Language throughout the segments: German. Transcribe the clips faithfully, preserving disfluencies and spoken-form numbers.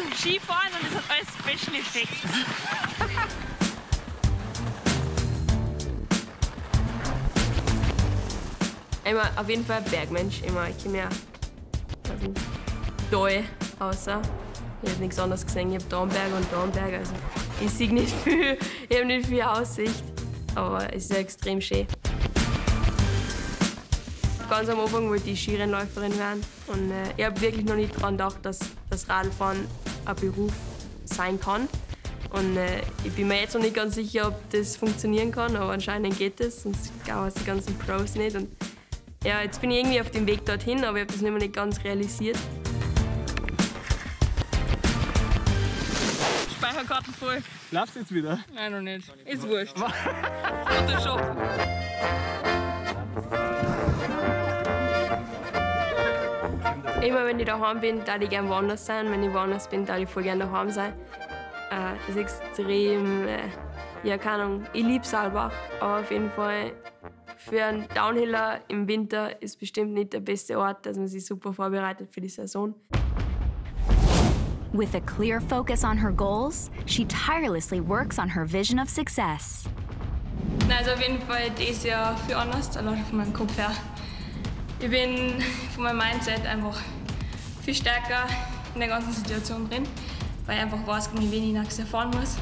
zum Skifahren und es hat alles Special Effects. Immer auf jeden Fall ein Bergmensch. Immer, ich komme ja aus dem Tal außer. Ich habe nichts anderes gesehen. Ich habe Dornberg und Dornberg. Also ich sehe nicht viel, ich habe nicht viel Aussicht. Aber es ist ja extrem schön. Ganz am Anfang wollte ich Skirennläuferin werden. Und äh, ich habe wirklich noch nicht daran gedacht, dass das Radfahren ein Beruf sein kann. Und äh, ich bin mir jetzt noch nicht ganz sicher, ob das funktionieren kann, aber anscheinend geht es, sonst gab es die ganzen Pros nicht. Und ja, jetzt bin ich irgendwie auf dem Weg dorthin, aber ich habe das noch nicht ganz realisiert. Speicherkarten voll. Laufst du jetzt wieder? Nein, noch nicht. Ist wurscht. Photoshop. Immer wenn ich daheim bin, darf ich gerne woanders sein. Wenn ich woanders bin, darf ich voll gerne daheim sein. Äh, das ist extrem, äh, ja keine Ahnung, ich liebe Saalbach, aber auf jeden Fall für einen Downhiller im Winter ist bestimmt nicht der beste Ort, dass man sich super vorbereitet für die Saison. With a clear focus on her goals, she tirelessly works on her vision of success. Nein, also auf jeden Fall dieses Jahr viel anders, allein von meinem Kopf her. Ich bin von meinem Mindset einfach viel stärker in der ganzen Situation drin, weil ich einfach weiß, gegen wen ich nächstes Jahr fahren muss.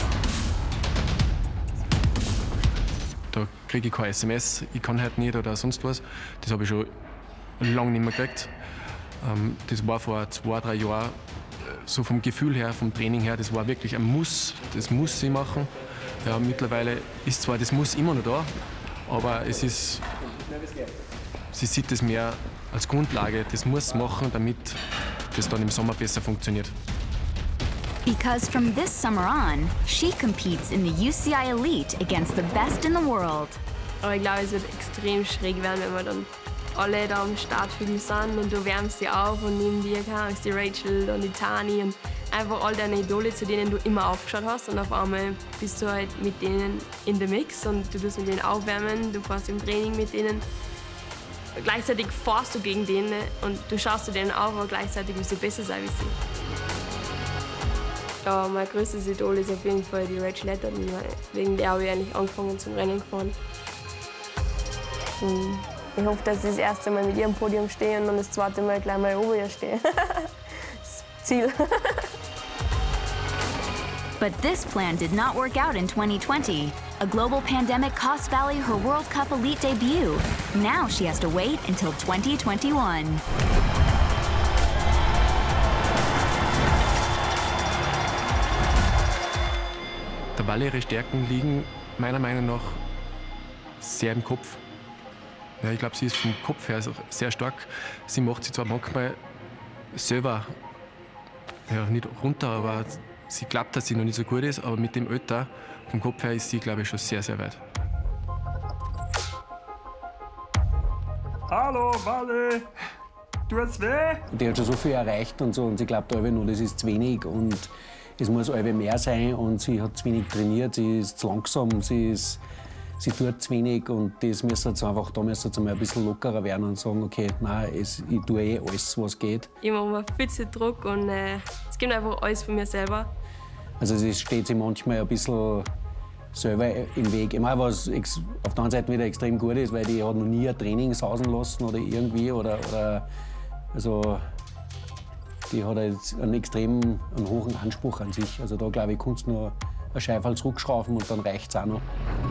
Da kriege ich kein S M S, ich kann heute nicht oder sonst was. Das habe ich schon lange nicht mehr gekriegt. Das war vor zwei, drei Jahren so vom Gefühl her, vom Training her, das war wirklich ein Muss. Das muss sie machen. Ja, mittlerweile ist zwar das Muss immer noch da, aber es ist, sie sieht das mehr als Grundlage. Das muss machen, damit das dann im Sommer besser funktioniert. Because from this summer on, she competes in the U C I Elite against the best in the world. Aber ich glaube, es wird extrem schräg werden, wenn wir dann alle da am Starthügel sind und du wärmst sie auf und neben dir ist die Rachel und die Tani und einfach all deine Idole, zu denen du immer aufgeschaut hast und auf einmal bist du halt mit denen in the Mix und du tust mit denen aufwärmen, du fährst im Training mit denen. Gleichzeitig fährst du gegen denen und du schaust zu denen auf, aber gleichzeitig willst du besser sein wie sie. Ja, mein größtes Idol ist auf jeden Fall die Rachel Letterton, weil wegen der habe ich eigentlich angefangen zum Rennen gefahren. Und ich hoffe, dass ich das erste Mal mit ihr am Podium stehe und dann das zweite Mal gleich mal ober ihr stehe. Das Ziel. But this plan did not work out in twenty twenty. A global pandemic cost Valley her World Cup Elite debut. Now she has to wait until twenty twenty-one. Der Wall, ihre Stärken liegen meiner Meinung nach sehr im Kopf. Ja, ich glaube, sie ist vom Kopf her sehr stark. Sie macht sich zwar manchmal selber ja, nicht runter, aber sie glaubt, dass sie noch nicht so gut ist. Aber mit dem Alter, vom Kopf her, ist sie, glaube ich, schon sehr, sehr weit. Hallo, Walle! Tut's weh? Die hat schon so viel erreicht und so und sie glaubt alle nur, das ist zu wenig und es muss alle mehr sein und sie hat zu wenig trainiert, sie ist zu langsam, sie ist Sie tut zu wenig und das müssen jetzt einfach, da müssen jetzt einmal ein bisschen lockerer werden und sagen, okay, nein, es, ich tue eh alles, was geht. Ich mache mir viel zu Druck und äh, es gibt einfach alles von mir selber. Also es steht sich manchmal ein bisschen selber im Weg. Ich meine, was auf der anderen Seite wieder extrem gut ist, weil die hat noch nie ein Training sausen lassen oder irgendwie. Oder, oder, also die hat jetzt einen extrem einen hohen Anspruch an sich. Also da glaube ich, kannst du nur ein Scheiferl zurückschrauben und dann reicht es auch noch.